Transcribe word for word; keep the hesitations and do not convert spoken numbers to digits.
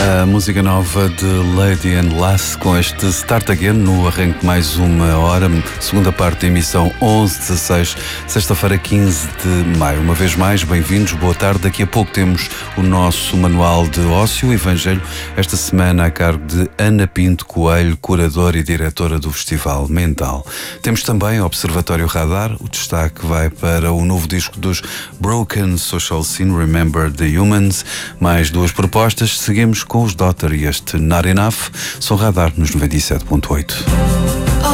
A música nova de Lady and Lass com este Start Again no arranque de mais uma hora, segunda parte da emissão onze dezasseis, sexta-feira quinze de maio. Uma vez mais, bem-vindos, boa tarde. Daqui a pouco temos o nosso manual de ócio, Evangelho, esta semana a cargo de Ana Pinto Coelho, curadora e diretora do Festival Mental. Temos também o Observatório Radar, o destaque vai para o novo disco dos Broken Social Scene, Remember the Humans, mais duas propostas, seguimos com os Daughter e este Not Enough, são Radar nos noventa e sete ponto oito.